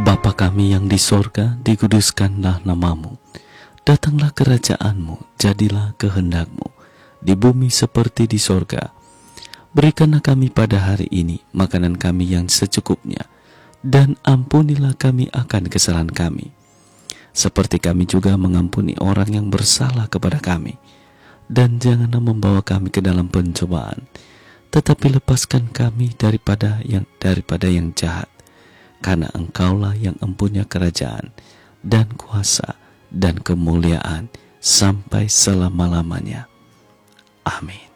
Bapa kami yang di sorga, dikuduskanlah namamu. Datanglah kerajaanmu, jadilah kehendakmu, di bumi seperti di sorga. Berikanlah kami pada hari ini makanan kami yang secukupnya, dan ampunilah kami akan kesalahan kami, seperti kami juga mengampuni orang yang bersalah kepada kami. Dan janganlah membawa kami ke dalam pencobaan, tetapi lepaskan kami daripada yang jahat. Karena Engkaulah yang empunya kerajaan dan kuasa dan kemuliaan sampai selama-lamanya. Amin.